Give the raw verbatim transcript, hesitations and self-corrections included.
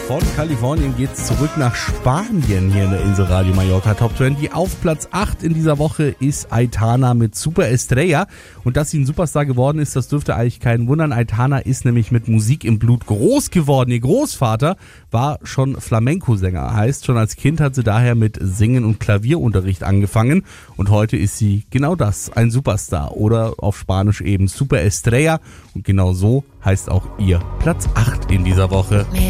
Von Kalifornien geht's zurück nach Spanien hier in der Insel Radio Mallorca Top zwanzig. Auf Platz acht in dieser Woche ist Aitana mit Super Estrella. Und dass sie ein Superstar geworden ist, das dürfte eigentlich keinen wundern. Aitana ist nämlich mit Musik im Blut groß geworden. Ihr Großvater war schon Flamenco-Sänger. Heißt, schon als Kind hat sie daher mit Singen und Klavierunterricht angefangen. Und heute ist sie genau das, ein Superstar. Oder auf Spanisch eben Super Estrella. Und genau so heißt auch ihr Platz acht in dieser Woche.